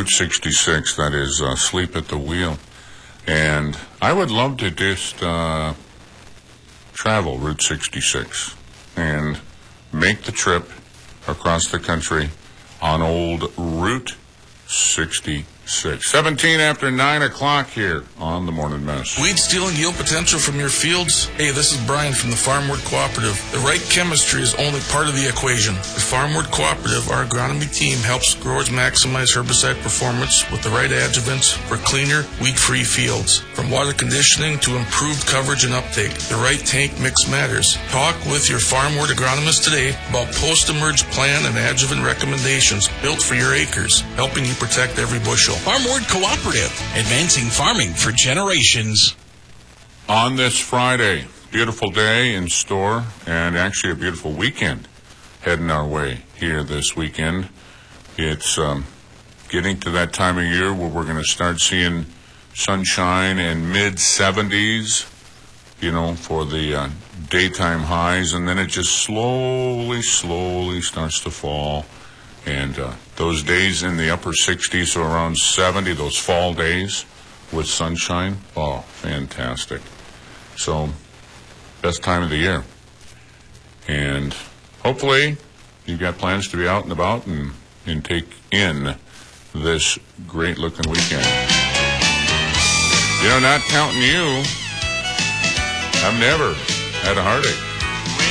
Route 66, that is Sleep at the Wheel. And I would love to just travel Route 66 and make the trip across the country on old Route 66. 17 after 9 o'clock here on the Morning Mess. Weed stealing yield potential from your fields? Hey, this is Brian from the Farmwood Cooperative. The right chemistry is only part of the equation. At Farmwood Cooperative, our agronomy team helps growers maximize herbicide performance with the right adjuvants for cleaner, weed-free fields. From water conditioning to improved coverage and uptake, the right tank mix matters. Talk with your Farmwood agronomist today about post-emerge plan and adjuvant recommendations built for your acres, helping you protect every bushel. Farmwood Cooperative, advancing farming for generations. On this Friday, beautiful day in store, and actually a beautiful weekend heading our way here this weekend. It's getting to that time of year where we're going to start seeing sunshine and mid-70s, for the daytime highs, and then it just slowly starts to fall. And those days in the upper 60s, so around 70, those fall days with sunshine, oh, fantastic. So, best time of the year. And hopefully you've got plans to be out and about and take in this great-looking weekend. Not counting you, I've never had a heartache.